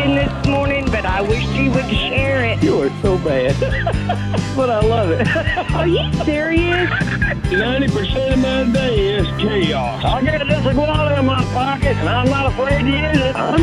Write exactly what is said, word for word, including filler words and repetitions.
talking this morning, but I wish she would share it. You are so bad. But I love it. Are you serious? ninety percent of my day is chaos. I got this iguana in my pocket, and I'm not afraid to use it. I'm